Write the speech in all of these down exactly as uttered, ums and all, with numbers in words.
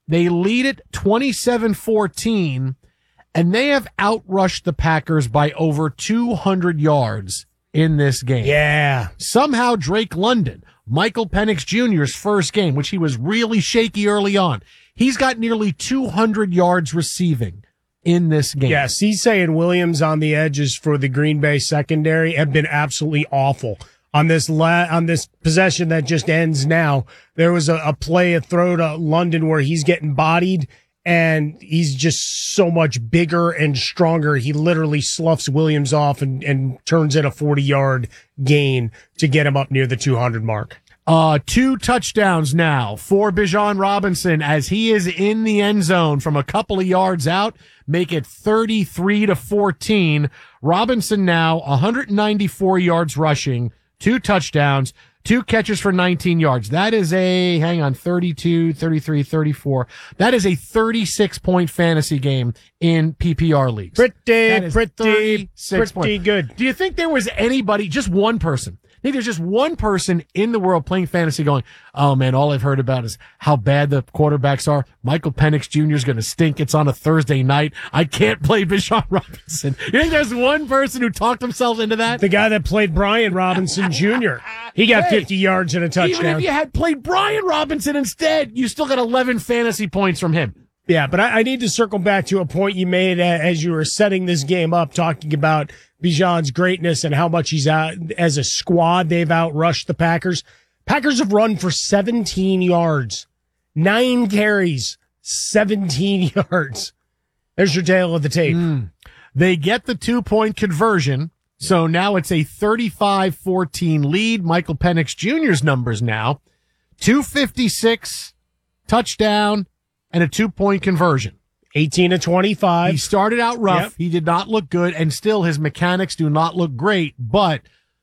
They lead it twenty-seven fourteen, and they have outrushed the Packers by over two hundred yards in this game. Yeah. Somehow Drake London, Michael Penix Junior's first game, which he was really shaky early on, he's got nearly two hundred yards receiving in this game. Yes, he's saying Williams on the edges for the Green Bay secondary have been absolutely awful. On this la- on this possession that just ends now, there was a, a play, a throw to London where he's getting bodied, and he's just so much bigger and stronger. He literally sloughs Williams off and, and turns in a forty-yard gain to get him up near the two hundred mark. Uh, two touchdowns now for Bijan Robinson as he is in the end zone from a couple of yards out, make it thirty-three to fourteen. Robinson now one hundred ninety-four yards rushing, two touchdowns, two catches for nineteen yards. That is a, hang on, thirty-two, thirty-three, thirty-four. That is a thirty-six point fantasy game in P P R leagues. Pretty, pretty, pretty points. good. Do you think there was anybody, just one person, I think there's just one person in the world playing fantasy going, oh man, all I've heard about is how bad the quarterbacks are. Michael Penix Junior is going to stink. It's on a Thursday night. I can't play Bijan Robinson. You think there's one person who talked himself into that? The guy that played Brian Robinson Junior He got hey, fifty yards and a touchdown. Even if you had played Brian Robinson instead, you still got eleven fantasy points from him. Yeah, but I, I need to circle back to a point you made as you were setting this game up, talking about Bijan's greatness and how much he's out as a squad. They've outrushed the Packers. Packers have run for seventeen yards, nine carries, seventeen yards. There's your tale of the tape. Mm. They get the two point conversion. So now it's a thirty-five fourteen lead. Michael Penix Junior's numbers now, two fifty-six, touchdown, and a two-point conversion. eighteen to twenty-five. He started out rough. Yep. He did not look good, and still his mechanics do not look great, but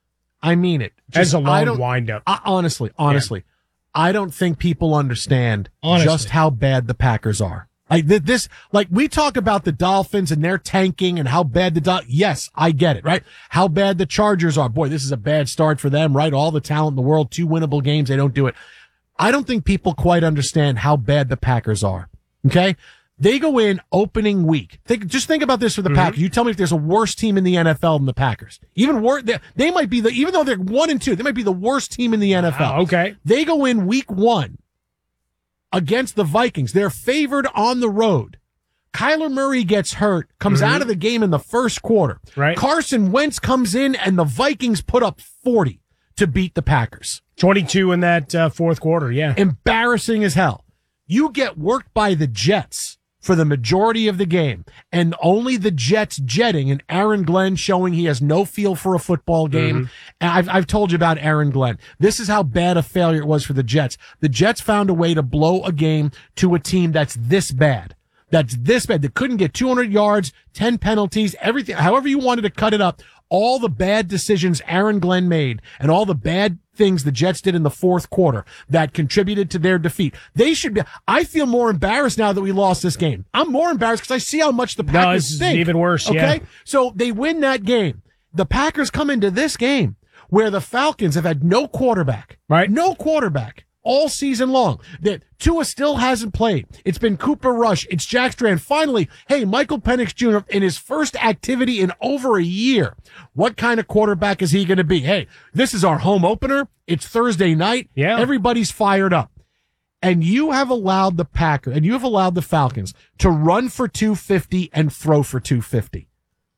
I mean it. Just, As a I long don't, windup. I, honestly, honestly, yeah. I don't think people understand honestly. just how bad the Packers are. Like this, like we talk about the Dolphins and their tanking and how bad the Dol- yes, I get it, right? How bad the Chargers are. Boy, this is a bad start for them, right? All the talent in the world, two winnable games, they don't do it. I don't think people quite understand how bad the Packers are. Okay? They go in opening week. Think, just think about this for the mm-hmm. Packers. You tell me if there's a worse team in the N F L than the Packers. Even worse, they, they might be the, even though they're one and two, they might be the worst team in the N F L. Wow, okay. They go in week one against the Vikings. They're favored on the road. Kyler Murray gets hurt, comes mm-hmm. out of the game in the first quarter. Right. Carson Wentz comes in and the Vikings put up forty to beat the Packers. twenty-two in that uh, fourth quarter, yeah. Embarrassing as hell. You get worked by the Jets for the majority of the game, and only the Jets jetting, and Aaron Glenn showing he has no feel for a football game. Mm-hmm. And I've, I've told you about Aaron Glenn. This is how bad a failure it was for the Jets. The Jets found a way to blow a game to a team that's this bad. That's this bad. They couldn't get two hundred yards, ten penalties, everything, however you wanted to cut it up. All the bad decisions Aaron Glenn made and all the bad things the Jets did in the fourth quarter that contributed to their defeat. They should be, I feel more embarrassed now that we lost this game. I'm more embarrassed because I see how much the Packers no, stink. Even worse, okay? Yeah. So they win that game. The Packers come into this game where the Falcons have had no quarterback. Right. No quarterback. All season long. That Tua still hasn't played. It's been Cooper Rush. It's Jack Strand. Finally, hey, Michael Penix Junior in his first activity in over a year. What kind of quarterback is he going to be? Hey, this is our home opener. It's Thursday night. Yeah. Everybody's fired up. And you have allowed the Packers and you have allowed the Falcons to run for two fifty and throw for two fifty.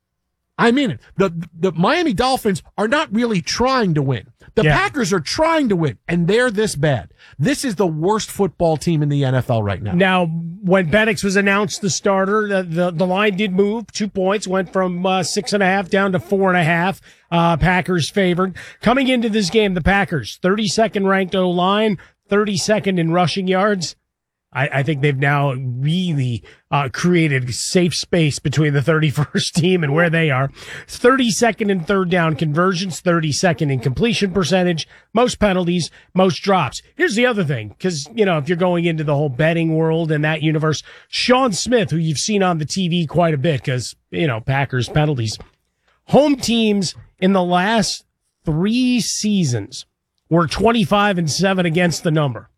I mean it. The, the Miami Dolphins are not really trying to win. The yeah. Packers are trying to win, and they're this bad. This is the worst football team in the N F L right now. Now, when Penix was announced the starter, the, the, the line did move. Two points, went from uh, six and a half down to four and a half. Uh, Packers favored. Coming into this game, the Packers, thirty-second ranked O-line, thirty-second in rushing yards. I, I think they've now really uh, created safe space between the thirty-first team and where they are. thirty-second in third down conversions, thirty-second in completion percentage, most penalties, most drops. Here's the other thing, because, you know, if you're going into the whole betting world and that universe, Sean Smith, who you've seen on the T V quite a bit because, you know, Packers penalties. Home teams in the last three seasons were twenty-five and seven against the number.